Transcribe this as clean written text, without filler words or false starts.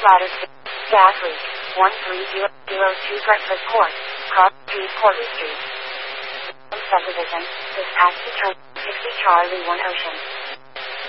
Ladder 6. Gas leak. 13002 Breakfast Court. Cross Street, Porter Street. Subdivision. Dispatch to turn 60 Charlie 1 Ocean.